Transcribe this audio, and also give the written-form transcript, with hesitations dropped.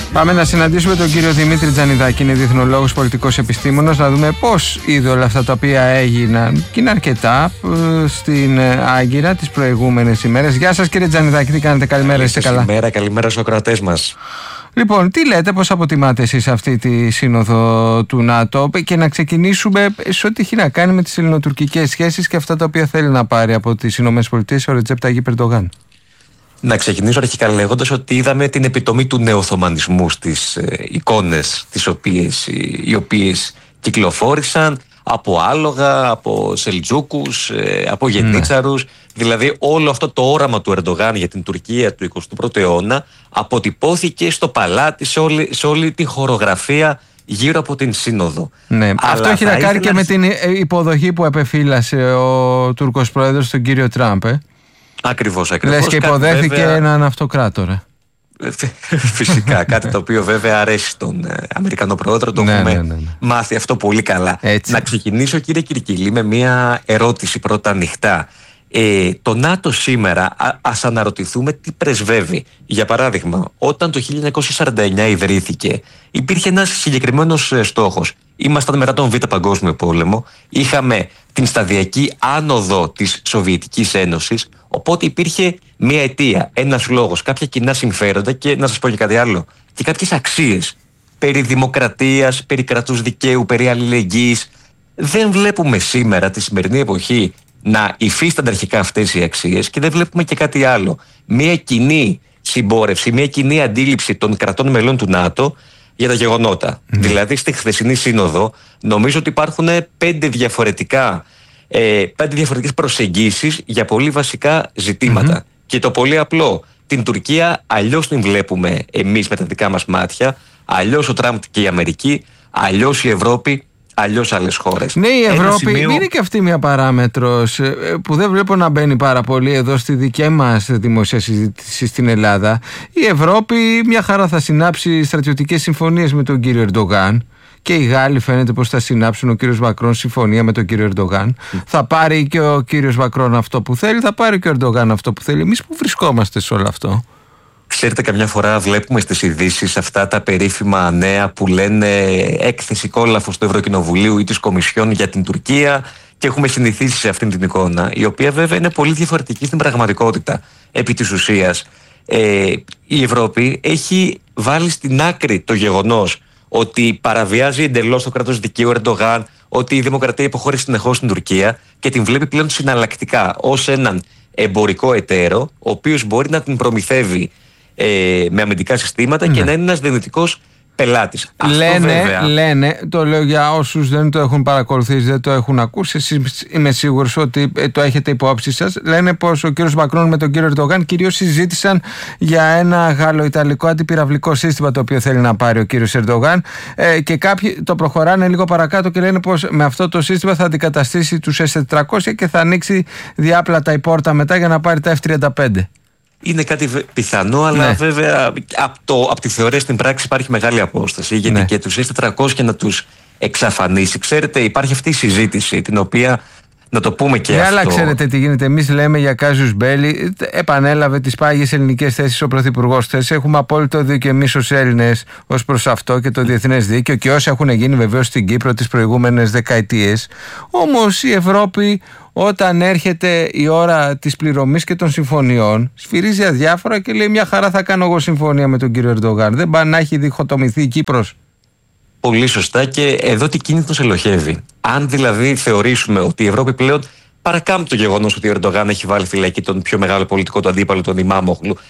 Πάμε να συναντήσουμε τον κύριο Δημήτρη Τζανιδάκη, είναι διεθνολόγος, πολιτικός επιστήμονας, να δούμε πώς είδε όλα αυτά τα οποία έγιναν, και είναι αρκετά, στην Άγκυρα τις προηγούμενες ημέρες. Γεια σας κύριε Τζανιδάκη, τι κάνετε, καλημέρα, είστε καλά? Καλημέρα στους ακροατές μας. Λοιπόν, τι λέτε, πώς αποτιμάτε εσείς αυτή τη σύνοδο του ΝΑΤΟ, και να ξεκινήσουμε σε ό,τι έχει να κάνει με τις ελληνοτουρκικές σχέσεις και αυτά τα οποία θέλει να πάρει από τις ΗΠΑ ο Ρετζέπ Ταγίπ Ερντογάν? Να ξεκινήσω αρχικά λέγοντας ότι είδαμε την επιτομή του νεοοθωμανισμού στις εικόνες οι οποίες κυκλοφόρησαν από άλογα, από Σελτζούκους, από Γενίτσαρους. Δηλαδή όλο αυτό το όραμα του Ερντογάν για την Τουρκία του 21ου αιώνα αποτυπώθηκε στο παλάτι, σε όλη τη χορογραφία γύρω από την Σύνοδο. Ναι, αυτό έχει να κάνει και με την υποδοχή που επεφύλασε ο Τούρκος πρόεδρος στον κύριο Τραμπ. Ακριβώς. Λες και υποδέχθηκε έναν αυτοκράτορα. Φυσικά, κάτι το οποίο βέβαια αρέσει στον Αμερικανό πρόεδρο, το έχουμε μάθει αυτό πολύ καλά. Έτσι. Να ξεκινήσω κύριε Κυρκυλή με μια ερώτηση πρώτα ανοιχτά. Το ΝΑΤΟ σήμερα, ας αναρωτηθούμε τι πρεσβεύει. Για παράδειγμα, όταν το 1949 ιδρύθηκε, υπήρχε ένας συγκεκριμένος στόχος. Ήμασταν μετά τον Β' Παγκόσμιο Πόλεμο, είχαμε την σταδιακή άνοδο της Σοβιετικής Ένωσης, οπότε υπήρχε μια αιτία, ένας λόγος, κάποια κοινά συμφέροντα και να σας πω και κάτι άλλο, και κάποιες αξίες περί δημοκρατίας, περί κρατούς δικαίου, περί αλληλεγγύης. Δεν βλέπουμε σήμερα, τη σημερινή εποχή, να υφίστανται αρχικά αυτές οι αξίες και δεν βλέπουμε και κάτι άλλο. Μια κοινή συμπόρευση, μια κοινή αντίληψη των κρατών μελών του ΝΑΤΟ για τα γεγονότα. Δηλαδή στη χθεσινή σύνοδο νομίζω ότι υπάρχουν πέντε διαφορετικές προσεγγίσεις για πολύ βασικά ζητήματα. Και το πολύ απλό, την Τουρκία αλλιώς την βλέπουμε εμείς με τα δικά μας μάτια, αλλιώς ο Τραμπ και η Αμερική, αλλιώς η Ευρώπη, αλλιώς άλλες χώρες. Ναι, η Ευρώπη είναι και αυτή μια παράμετρος που δεν βλέπω να μπαίνει πάρα πολύ εδώ στη δική μας δημοσία συζήτηση στην Ελλάδα. Η Ευρώπη μια χαρά θα συνάψει στρατιωτικές συμφωνίες με τον κύριο Ερντογάν, και οι Γάλλοι φαίνεται πως θα συνάψουν, ο κύριος Μακρόν συμφωνία με τον κύριο Ερντογάν. Θα πάρει και ο κύριος Μακρόν αυτό που θέλει, θα πάρει και ο Ερντογάν αυτό που θέλει. Εμείς που βρισκόμαστε σε όλο αυτό? Ξέρετε, καμιά φορά βλέπουμε στις ειδήσεις αυτά τα περίφημα νέα που λένε έκθεση κόλαφος του Ευρωκοινοβουλίου ή της Κομισιόν για την Τουρκία, και έχουμε συνηθίσει σε αυτήν την εικόνα, η οποία βέβαια είναι πολύ διαφορετική στην πραγματικότητα. Επί της ουσίας, η Ευρώπη έχει βάλει στην άκρη το γεγονός ότι παραβιάζει εντελώς το κράτος δικαίου Ερντογάν, ότι η δημοκρατία υποχωρεί συνεχώς στην Τουρκία, και την βλέπει πλέον συναλλακτικά ως έναν εμπορικό εταίρο, ο οποίος μπορεί να την προμηθεύει με αμυντικά συστήματα και να είναι ένας δυνητικός πελάτης. Λένε, το λέω για όσους δεν το έχουν παρακολουθήσει, δεν το έχουν ακούσει, εσείς είμαι σίγουρος ότι το έχετε υπόψη σας. Λένε πως ο κύριος Μακρόν με τον κύριο Ερντογάν κυρίως συζήτησαν για ένα γαλλο-ιταλικό αντιπυραυλικό σύστημα το οποίο θέλει να πάρει ο κύριος Ερντογάν, και κάποιοι το προχωράνε λίγο παρακάτω και λένε πως με αυτό το σύστημα θα αντικαταστήσει τους S-400 και θα ανοίξει διάπλατα η πόρτα μετά για να πάρει τα F-35. Είναι κάτι πιθανό, αλλά βέβαια από τη θεωρία στην πράξη υπάρχει μεγάλη απόσταση. Γιατί και τους S-400 και να τους εξαφανίσει. Ξέρετε, υπάρχει αυτή η συζήτηση, την οποία να το πούμε και αυτό. Αλλά ξέρετε τι γίνεται. Εμείς λέμε για κάζους μπέλι. Επανέλαβε τις πάγιες ελληνικές θέσεις ο Πρωθυπουργός χθες. Έχουμε απόλυτο δίκιο εμείς ως Έλληνες ως προς αυτό και το διεθνές δίκαιο και όσα έχουν γίνει βεβαίως στην Κύπρο τις προηγούμενες δεκαετίες. Όμως η Ευρώπη, όταν έρχεται η ώρα της πληρωμής και των συμφωνιών, σφυρίζει αδιάφορα και λέει μια χαρά θα κάνω εγώ συμφωνία με τον κύριο Ερντογάν. Δεν πάει να έχει διχοτομηθεί η Κύπρος. Πολύ σωστά, και εδώ τι κίνητος ελοχεύει. Αν δηλαδή θεωρήσουμε ότι η Ευρώπη πλέον παρακάμπτει το γεγονός ότι ο Ερντογάν έχει βάλει φυλακή τον πιο μεγάλο πολιτικό του αντίπαλο, τον Ιμάμογλου,